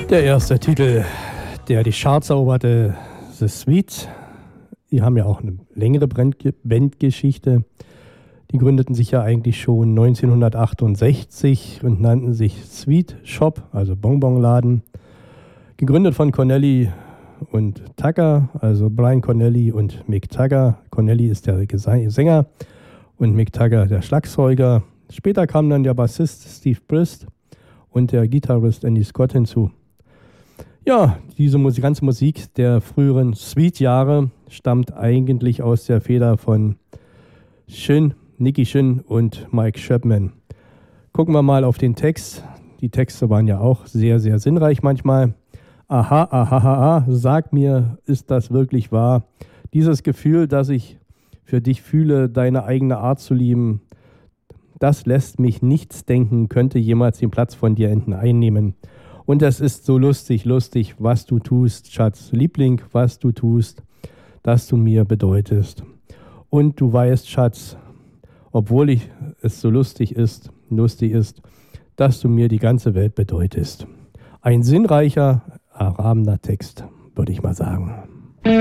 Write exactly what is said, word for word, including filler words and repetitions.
Der erste Titel, der die Charts eroberte, The Sweet. Die haben ja auch eine längere Bandgeschichte. Die gründeten sich ja eigentlich schon neunzehnhundertachtundsechzig und nannten sich Sweet Shop, also Bonbonladen. Gegründet von Connelly und Tucker, also Brian Connelly und Mick Tucker. Connelly ist der Sänger und Mick Tucker der Schlagzeuger. Später kam dann der Bassist Steve Brist und der Gitarrist Andy Scott hinzu. Ja, diese Musik, ganze Musik der früheren Sweet-Jahre stammt eigentlich aus der Feder von Shin, Nicky Shin und Mike Chapman. Gucken wir mal auf den Text. Die Texte waren ja auch sehr, sehr sinnreich manchmal. Aha, aha, aha, sag mir, ist das wirklich wahr? Dieses Gefühl, das ich für dich fühle, deine eigene Art zu lieben, das lässt mich nichts denken, könnte jemals den Platz von dir einnehmen. Und es ist so lustig, lustig, was du tust, Schatz. Liebling, was du tust, dass du mir bedeutest. Und du weißt, Schatz, obwohl ich, es so lustig ist, lustig ist, dass du mir die ganze Welt bedeutest. Ein sinnreicher, erhabener Text, würde ich mal sagen.